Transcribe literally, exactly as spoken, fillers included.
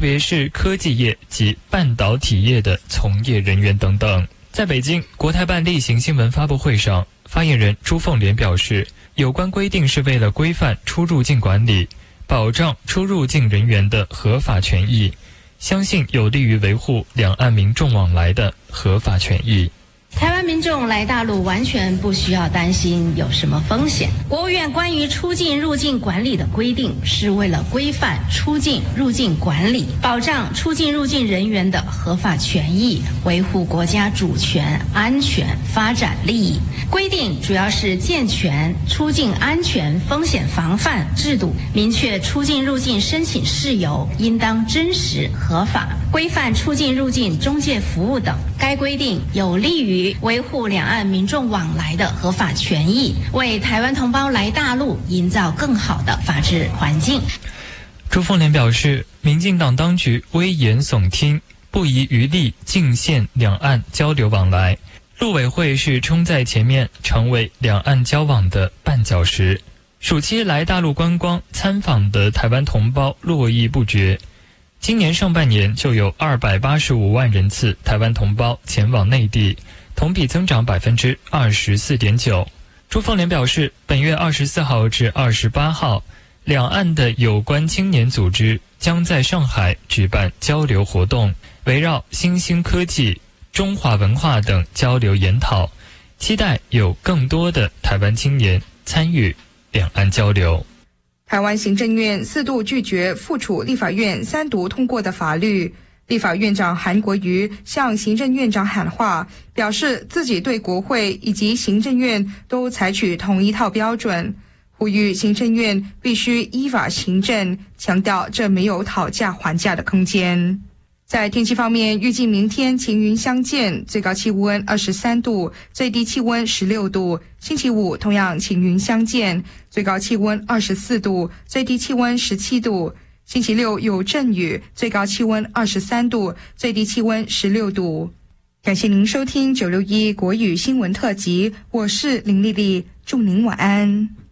别是科技业及半导体业的从业人员等等。在北京国台办例行新闻发布会上，发言人朱凤莲表示，有关规定是为了规范出入境管理，保障出入境人员的合法权益，相信有利于维护两岸民众往来的合法权益。 台湾民众来大陆完全不需要担心有什么风险。国务院关于出境入境管理的规定是为了规范出境入境管理，保障出境入境人员的合法权益，维护国家主权、安全、发展利益。规定主要是健全出境安全风险防范制度，明确出境入境申请事由应当真实合法，规范出境入境中介服务等。该规定有利于维护两岸民众往来的合法权益，为台湾同胞来大陆营造更好的法治环境。 朱凤莲表示，民进党当局危言耸听，不遗余力进限两岸交流往来，陆委会是冲在前面，成为两岸交往的绊脚石。暑期来大陆观光参访的台湾同胞络绎不绝，今年上半年就有二百八十五万人次台湾同胞前往内地，同比增长 百分之二十四点九。 朱凤莲表示，本月二十四号至二十八号，两岸的有关青年组织将在上海举办交流活动，围绕新兴科技、中华文化等交流研讨，期待有更多的台湾青年参与两岸交流。 台湾行政院四度拒绝复处立法院三读通过的法律，立法院长韩国瑜向行政院长喊话，表示自己对国会以及行政院都采取同一套标准，呼吁行政院必须依法行政，强调这没有讨价还价的空间。在天气方面，预计明天晴云相间，最高气温二十三度，最低气温十六度。星期五同样晴云相间，最高气温二十四度，最低气温十七度。星期六有阵雨，最高气温二十三度，最低气温十六度。感谢您收听九六一国语新闻特辑，我是林丽丽，祝您晚安。